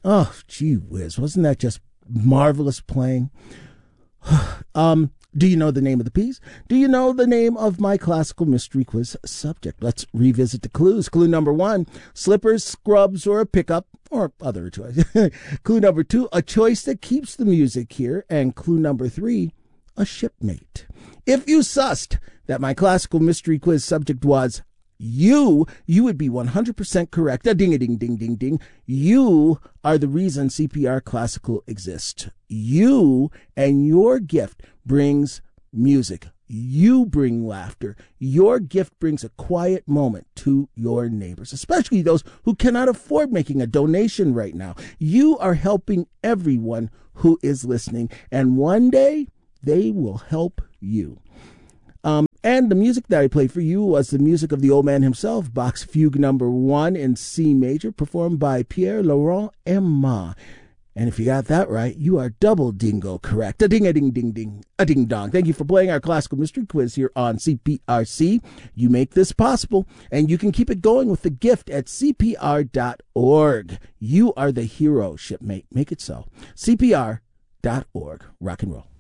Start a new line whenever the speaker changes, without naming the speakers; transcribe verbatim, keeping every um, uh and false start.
Oh, gee whiz. Wasn't that just marvelous playing? um, do you know the name of the piece? Do you know the name of my classical mystery quiz subject? Let's revisit the clues. Clue number one, slippers, scrubs, or a pickup, or other choice. Clue number two, a choice that keeps the music here. And clue number three, a shipmate. If you sussed that my classical mystery quiz subject was you, you would be one hundred percent correct. A ding a ding ding ding ding. You are the reason C P R Classical exists. You and your gift brings music. You bring laughter. Your gift brings a quiet moment to your neighbors, especially those who cannot afford making a donation right now. You are helping everyone who is listening, and one day they will help you. Um, and the music that I played for you was the music of the old man himself, Bach's Fugue Number One in C Major, performed by Pierre Laurent Emma. And if you got that right, you are double dingo correct. A ding a ding ding ding, a ding dong. Thank you for playing our classical mystery quiz here on C P R C. You make this possible, and you can keep it going with the gift at C P R dot org. You are the hero, shipmate. Make it so. C P R dot org. Rock and roll.